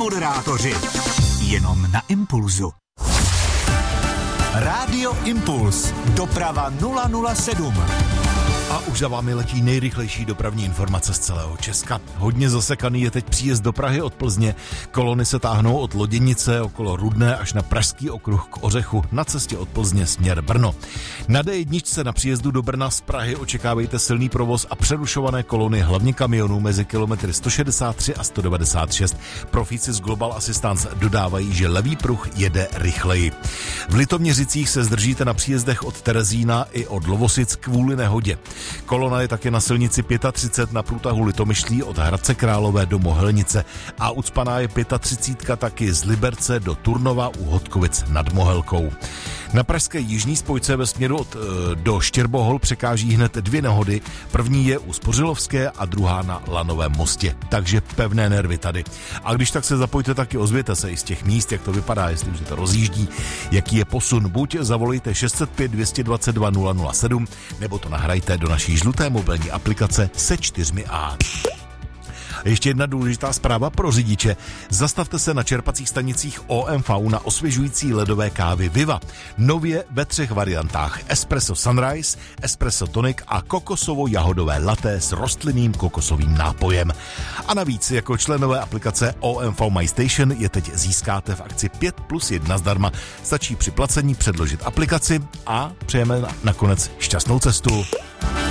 moderátoři. Jenom na Impulzu. Rádio Impuls. Doprava 007. A už za vámi letí nejrychlejší dopravní informace z celého Česka. Hodně zasekaný je teď příjezd do Prahy od Plzně. Kolony se táhnou od Loděnice okolo Rudné až na Pražský okruh k Ořechu na cestě od Plzně směr Brno. Na D1 na příjezdu do Brna z Prahy očekávejte silný provoz a přerušované kolony hlavně kamionů mezi kilometry 163 a 196. Profíci z Global Assistance dodávají, že levý pruh jede rychleji. V Litoměřicích se zdržíte na příjezdech od Terezína i od Lovosic kvůli nehodě. Kolona je také na silnici 35 na průtahu Litomyšlí od Hradce Králové do Mohelnice a ucpaná je 35 taky z Liberce do Turnova u Hodkovic nad Mohelkou. Na pražské jižní spojce ve směru do Štěrbohol překáží hned dvě nehody. První je u Spořilovské a druhá na Lanovém mostě. Takže pevné nervy tady. A když tak se zapojte, taky ozvěte se i z těch míst, jak to vypadá, jestli už se to rozjíždí, jaký je posun. Buď zavolejte 605 222 007, nebo to nahrajte do naší žluté mobilní aplikace se 4A. Ještě jedna důležitá zpráva pro řidiče. Zastavte se na čerpacích stanicích OMV na osvěžující ledové kávy Viva. Nově ve 3 variantách. Espresso Sunrise, Espresso Tonic a kokosovo-jahodové latte s rostlinným kokosovým nápojem. A navíc jako členové aplikace OMV My Station je teď získáte v akci 5+1 zdarma. Stačí při placení předložit aplikaci a přejeme nakonec šťastnou cestu.